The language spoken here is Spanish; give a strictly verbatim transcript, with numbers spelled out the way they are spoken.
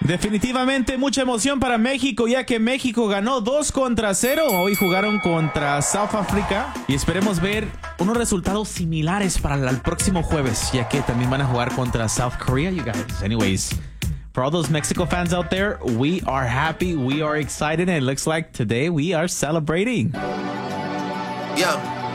Definitivamente mucha emoción para México, ya que México ganó dos contra cero. Hoy jugaron contra South Africa y esperemos ver unos resultados similares para el próximo jueves, ya que también van a jugar contra South Korea, you guys. Anyways, for all those Mexico fans out there, we are happy, we are excited, and it looks like today we are celebrating. Yeah.